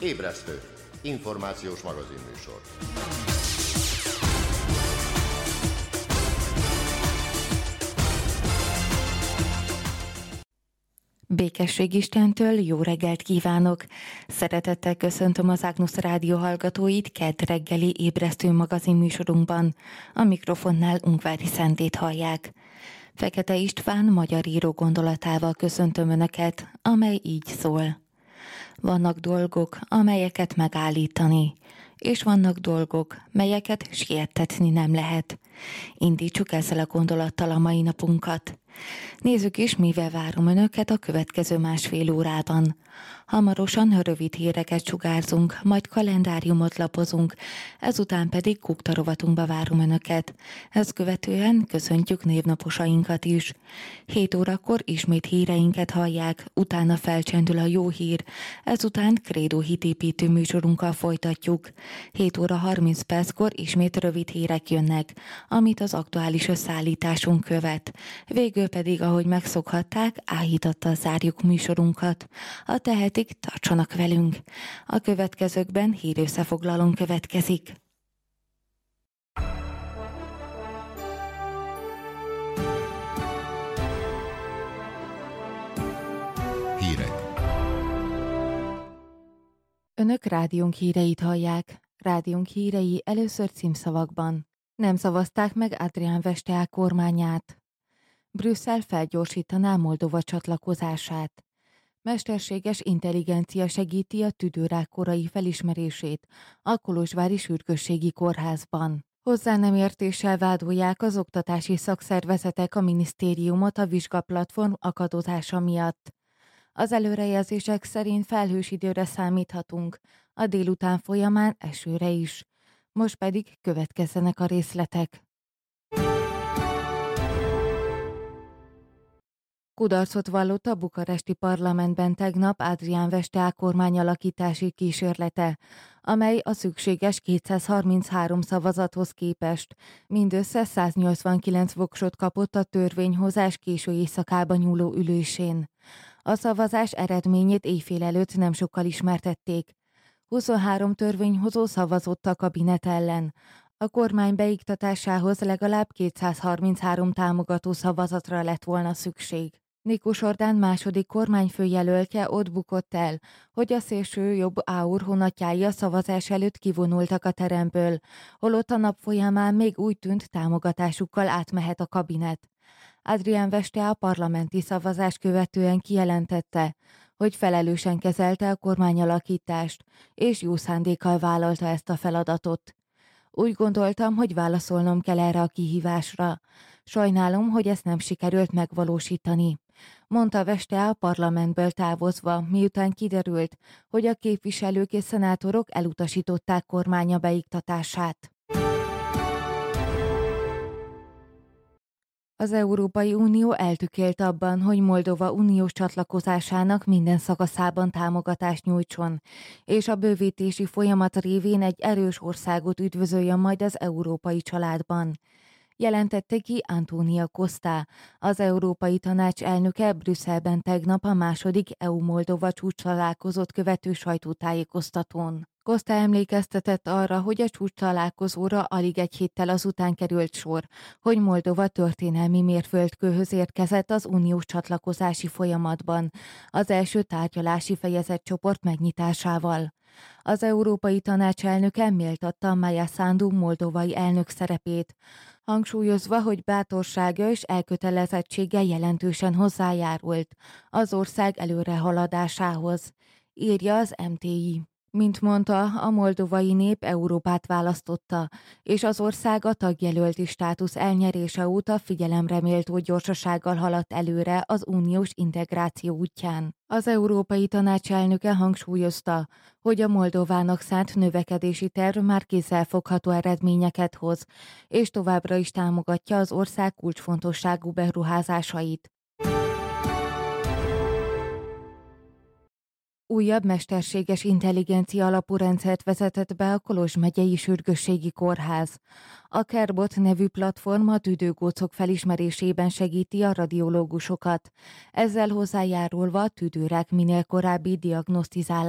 Ébresztő, információs magazinműsor. Békesség Istentől, jó reggelt kívánok! Szeretettel köszöntöm az Ágnusz Rádió hallgatóit kedd reggeli ébresztő magazinműsorunkban. A mikrofonnál Ungvári Szentét hallják. Fekete István magyar író gondolatával köszöntöm Önöket, amely így szól. Vannak dolgok, amelyeket megállítani, és vannak dolgok, melyeket siettetni nem lehet. Indítsuk ezzel a gondolattal a mai napunkat. Nézzük is, mivel várom Önöket a következő másfél órában. Hamarosan rövid híreket sugárzunk, majd kalendáriumot lapozunk, ezután pedig kukta rovatunkba várom Önöket. Ezt követően köszöntjük névnaposainkat is. 7 órakor ismét híreinket hallják, utána felcsendül a jó hír, ezután krédó hitépítő műsorunkkal folytatjuk. 7 óra 30 perckor ismét rövid hírek jönnek, amit az aktuális összeállításunk követ. Végül pedig, ahogy megszokhatták, áhítattal zárjuk műsorunkat. Ha tehetik, tartsanak velünk. A következőkben hírösszefoglalón következik. Hírek. Önök rádiónk híreit hallják. Rádiónk hírei először címszavakban. Nem szavazták meg Adrián Vesteál kormányát. Brüsszel felgyorsítaná Moldova csatlakozását. Mesterséges intelligencia segíti a tüdőrák korai felismerését a Kolozsvári Sürgősségi Kórházban. Hozzá nem értéssel vádolják az oktatási szakszervezetek a minisztériumot a vizsgaplatform akadozása miatt. Az előrejelzések szerint felhős időre számíthatunk, a délután folyamán esőre is. Most pedig következzenek a részletek. Kudarcot vallott a bukaresti parlamentben tegnap Adrián Vesteál kormányalakítási kísérlete, amely a szükséges 233 szavazathoz képest mindössze 189 voksot kapott a törvényhozás késő éjszakába nyúló ülésén. A szavazás eredményét éjfél előtt nem sokkal ismertették. 23 törvényhozó szavazott a kabinet ellen. A kormány beiktatásához legalább 233 támogató szavazatra lett volna szükség. Nikus Orbán második kormányfőjelöltje ott bukott el, hogy a szélső jobb AUR honatjái a szavazás előtt kivonultak a teremből, holott a nap folyamán még úgy tűnt, támogatásukkal átmehet a kabinet. Adrián Vesteál parlamenti szavazás követően kijelentette, hogy felelősen kezelte a kormányalakítást, és jó szándékkal vállalta ezt a feladatot. Úgy gondoltam, hogy válaszolnom kell erre a kihívásra. Sajnálom, hogy ezt nem sikerült megvalósítani, mondta Vesteál a parlamentből távozva, miután kiderült, hogy a képviselők és szenátorok elutasították kormánya beiktatását. Az Európai Unió eltökélt abban, hogy Moldova uniós csatlakozásának minden szakaszában támogatást nyújtson, és a bővítési folyamat révén egy erős országot üdvözöljön majd az európai családban. Jelentette ki Antónia Costa, az Európai Tanács elnöke Brüsszelben tegnap a második EU-Moldova csúcstalálkozót követő sajtótájékoztatón. Costa emlékeztetett arra, hogy a csúcstalálkozóra alig egy héttel azután került sor, hogy Moldova történelmi mérföldkőhöz érkezett az uniós csatlakozási folyamatban, az első tárgyalási fejezetcsoport megnyitásával. Az Európai Tanács elnöke méltatta Maia Sandu moldovai elnök szerepét, hangsúlyozva, hogy bátorsága és elkötelezettsége jelentősen hozzájárult az ország előrehaladásához, írja az MTI. Mint mondta, a moldovai nép Európát választotta, és az ország a tagjelölti státusz elnyerése óta figyelemre méltó gyorsasággal haladt előre az uniós integráció útján. Az Európai Tanács elnöke hangsúlyozta, hogy a Moldovának szánt növekedési terv már kézzelfogható eredményeket hoz, és továbbra is támogatja az ország kulcsfontosságú beruházásait. Újabb mesterséges intelligencia alapú rendszert vezetett be a Kolozs megyei sürgősségi kórház. A Kerbot nevű platform a tüdőgócok felismerésében segíti a radiológusokat, ezzel hozzájárulva a tüdőrák minél korábbi diagnosztizálását